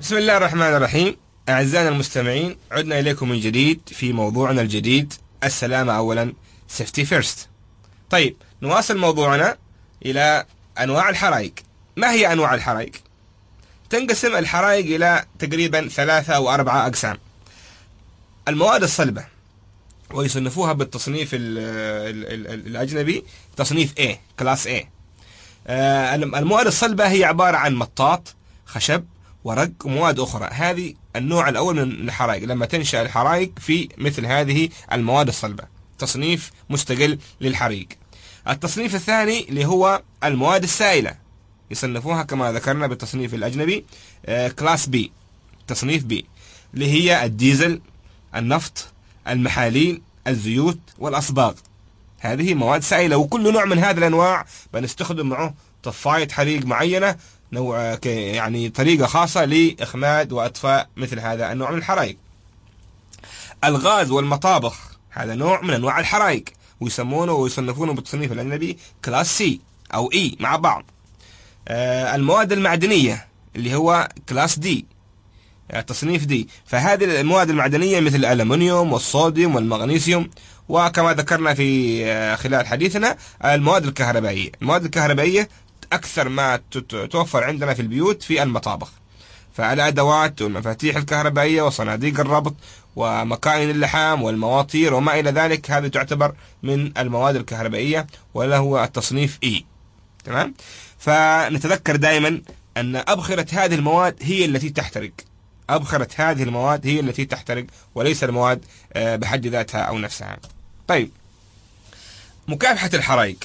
بسم الله الرحمن الرحيم. أعزائنا المستمعين، عدنا إليكم من جديد في موضوعنا الجديد، السلامة أولا، safety first. طيب، نواصل موضوعنا إلى أنواع الحرائق. ما هي أنواع الحرائق؟ تنقسم الحرائق إلى تقريبا 3 أو 4 أقسام. المواد الصلبة، ويصنفوها بالتصنيف الأجنبي تصنيف A، كلاس A. المواد الصلبة هي عبارة عن مطاط، خشب، ورق ومواد أخرى. هذه النوع الأول من الحرائق، لما تنشأ الحرائق في مثل هذه المواد الصلبة، تصنيف مستقل للحريق. التصنيف الثاني اللي هو المواد السائلة، يصنفوها كما ذكرنا بالتصنيف الأجنبي كلاس B، تصنيف B، اللي هي الديزل، النفط، المحاليل، الزيوت والأصباغ. هذه مواد سائلة، وكل نوع من هذه الأنواع بنستخدم معه طفاية حريق معينة، نوع يعني طريقة خاصة لإخماد وإطفاء مثل هذا النوع من الحرائق. الغاز والمطابخ هذا نوع من أنواع الحرائق، ويسمونه ويصنفونه بالتصنيف الأجنبي كلاس C أو E مع بعض. المواد المعدنية اللي هو كلاس D، تصنيف D. فهذه المواد المعدنية مثل الألمنيوم والصوديوم والمغنيسيوم، وكما ذكرنا في خلال حديثنا المواد الكهربائية. المواد الكهربائية أكثر ما توفر عندنا في البيوت في المطابخ، فالأدوات والمفاتيح الكهربائية وصناديق الربط ومكائن اللحام والمواطير وما إلى ذلك، هذه تعتبر من المواد الكهربائية وله التصنيف E. تمام؟ فنتذكر دائما أن أبخرة هذه المواد هي التي تحترق، أبخرة هذه المواد هي التي تحترق، وليس المواد بحد ذاتها أو نفسها. طيب، مكافحة الحرائق،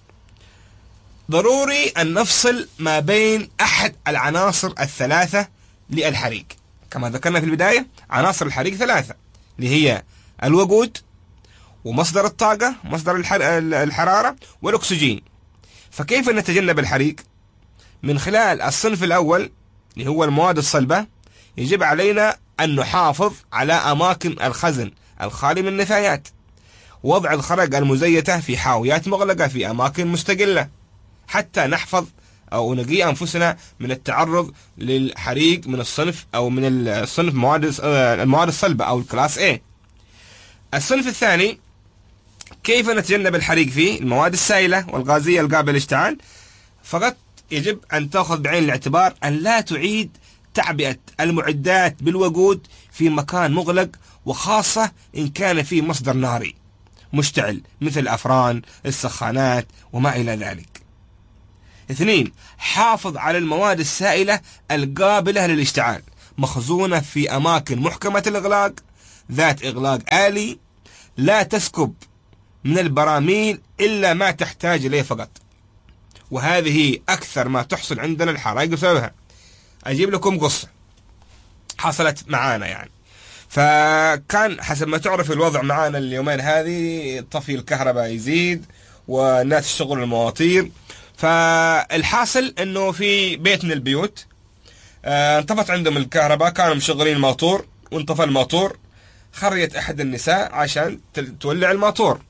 ضروري أن نفصل ما بين أحد العناصر الثلاثة للحريق. كما ذكرنا في البداية، عناصر الحريق 3، اللي هي الوقود، ومصدر الطاقة، مصدر الحرارة، والأكسجين. فكيف نتجنب الحريق؟ من خلال الصنف الأول اللي هو المواد الصلبة، يجب علينا أن نحافظ على أماكن الخزن الخالي من النفايات، وضع الخرق المزيتة في حاويات مغلقة في أماكن مستقلة، حتى نحفظ أو نقي أنفسنا من التعرض للحريق من الصنف أو من الصنف المواد الصلبة أو الكلاس A. الصنف الثاني، كيف نتجنب الحريق فيه؟ المواد السائلة والغازية القابلة للاشتعال. فقط يجب أن تأخذ بعين الاعتبار أن لا تعيد تعبئة المعدات بالوقود في مكان مغلق، وخاصة إن كان فيه مصدر ناري مشتعل مثل الأفران، السخانات وما إلى ذلك. 2، حافظ على المواد السائلة القابلة للاشتعال، مخزونة في أماكن محكمة الإغلاق، ذات إغلاق آلي، لا تسكب من البراميل إلا ما تحتاج إليه فقط. وهذه أكثر ما تحصل عندنا الحرائق بسببها. أجيب لكم قصة حصلت معانا يعني. فكان حسب ما تعرف الوضع معانا اليومين هذه، طفي الكهرباء يزيد والناس يشتغلوا المواطير. فالحاصل انه في بيت من البيوت انطفت عندهم الكهرباء، كانوا مشغلين الموتور وانطفى الموتور. خرجت احد النساء عشان تولع الموتور.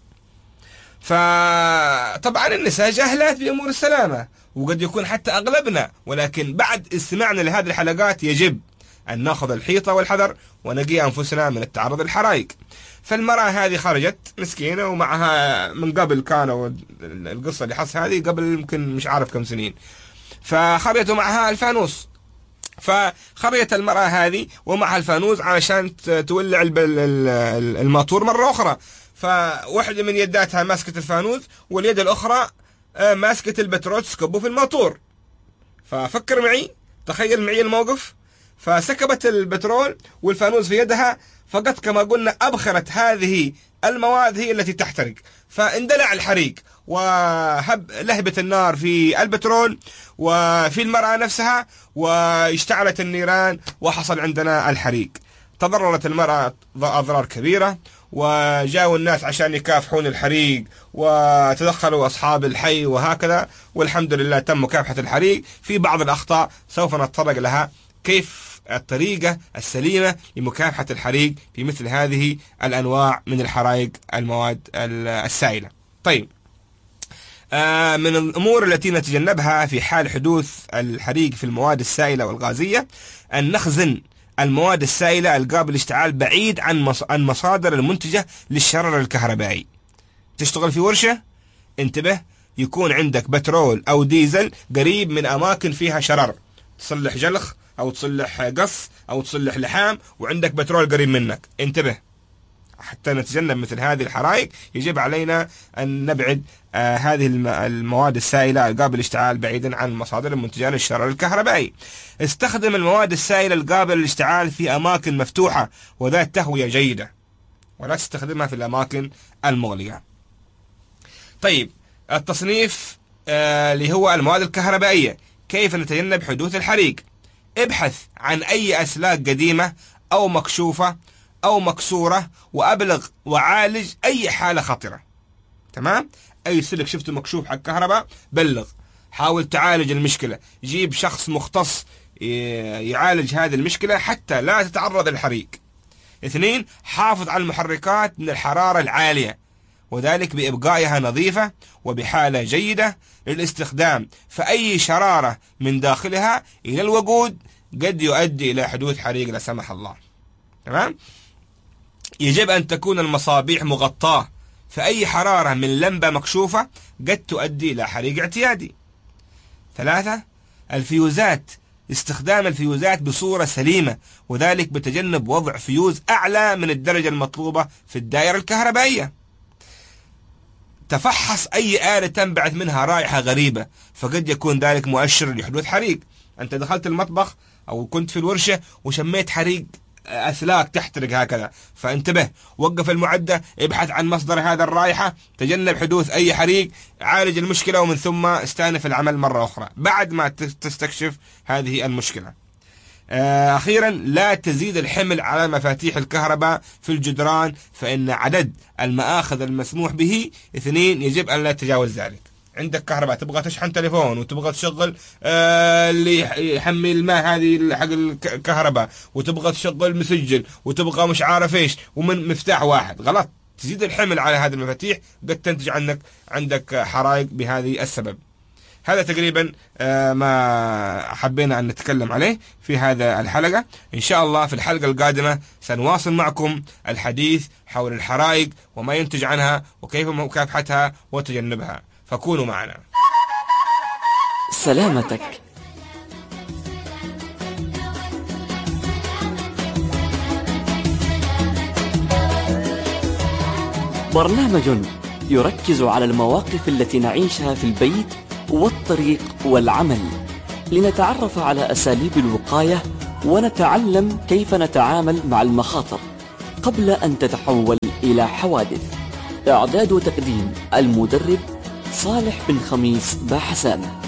فطبعا النساء جاهلات بأمور السلامة، وقد يكون حتى أغلبنا، ولكن بعد استماعنا لهذه الحلقات يجب أن نأخذ الحيطة والحذر ونقي أنفسنا من التعرض للحرائق. فالمرأة هذه خرجت مسكينة، ومعها من قبل كانوا القصة اللي حصل هذه قبل يمكن مش عارف كم سنين، فخرجت معها الفانوس. فخرجت المرأة هذه ومعها الفانوس علشان تولع الموتور مرة أخرى. فواحدة من يداتها ماسكة الفانوس، واليد الأخرى ماسكة البترول تسكبه في الموتور. ففكر معي، تخيل معي الموقف. فسكبت البترول والفانوس في يدها، فقط كما قلنا أبخرت هذه المواد هي التي تحترق، فاندلع الحريق ولهبت النار في البترول وفي المرأة نفسها، واشتعلت النيران وحصل عندنا الحريق. تضررت المرأة أضرار كبيرة، وجاءوا الناس عشان يكافحون الحريق، وتدخلوا أصحاب الحي وهكذا، والحمد لله تم مكافحة الحريق. في بعض الأخطاء سوف نتطرق لها، كيف الطريقة السليمة لمكافحة الحريق في مثل هذه الأنواع من الحرائق المواد السائلة. طيب، من الأمور التي نتجنبها في حال حدوث الحريق في المواد السائلة والغازية أن نخزن المواد السائلة القابلة للاشتعال بعيد عن مصادر المنتجة للشرر الكهربائي. تشتغل في ورشة، انتبه، يكون عندك بترول أو ديزل قريب من أماكن فيها شرر، تصلح جلخ أو تصلح قص أو تصلح لحام وعندك بترول قريب منك، انتبه. حتى نتجنب مثل هذه الحرائق يجب علينا أن نبعد هذه المواد السائلة القابلة للاشتعال بعيدا عن المصادر المنتجة للشرر الكهربائي. استخدم المواد السائلة القابلة للاشتعال في أماكن مفتوحة وذات تهوية جيدة، ولا تستخدمها في الأماكن المغلقة. طيب، التصنيف اللي هو المواد الكهربائية، كيف نتجنب حدوث الحريق؟ ابحث عن أي أسلاك قديمة أو مكشوفة أو مكسورة وأبلغ وعالج أي حالة خطرة. تمام؟ أي سلك شفته مكشوف حق كهرباء بلغ، حاول تعالج المشكلة، جيب شخص مختص يعالج هذه المشكلة حتى لا تتعرض للحريق. 2. حافظ على المحركات من الحرارة العالية، وذلك بإبقائها نظيفة وبحالة جيدة للاستخدام، فأي شرارة من داخلها إلى الوقود قد يؤدي إلى حدوث حريق لا سمح الله. تمام؟ يجب أن تكون المصابيح مغطاة، فأي حرارة من لمبة مكشوفة قد تؤدي إلى حريق اعتيادي. 3. الفيوزات، استخدام الفيوزات بصورة سليمة، وذلك بتجنب وضع فيوز أعلى من الدرجة المطلوبة في الدائرة الكهربائية. تفحص أي آلة تنبعث منها رائحة غريبة، فقد يكون ذلك مؤشر لحدوث حريق. أنت دخلت المطبخ أو كنت في الورشة وشميت حريق أسلاك تحترق هكذا، فانتبه، وقف المعدة، ابحث عن مصدر هذا الرائحة، تجنب حدوث أي حريق، عالج المشكلة ومن ثم استأنف العمل مرة أخرى بعد ما تستكشف هذه المشكلة. أخيرا، لا تزيد الحمل على مفاتيح الكهرباء في الجدران، فإن عدد المآخذ المسموح به 2 يجب أن لا يتجاوز ذلك. عندك كهرباء، تبغى تشحن تليفون وتبغى تشغل اللي يحمل الماء هذه حق الكهرباء، وتبغى تشغل مسجل، وتبغى مش عارف ايش، ومن مفتاح واحد، غلط. تزيد الحمل على هذه المفاتيح قد تنتج عندك حرائق بهذه السبب. هذا تقريبا ما حبينا أن نتكلم عليه في هذا الحلقة. إن شاء الله في الحلقة القادمة سنواصل معكم الحديث حول الحرائق وما ينتج عنها وكيف مكافحتها وتجنبها، فكونوا معنا. سلامتك. برنامج يركز على المواقف التي نعيشها في البيت والطريق والعمل، لنتعرف على أساليب الوقاية ونتعلم كيف نتعامل مع المخاطر قبل أن تتحول إلى حوادث. إعداد وتقديم المدرب صالح بن خميس باحسامة.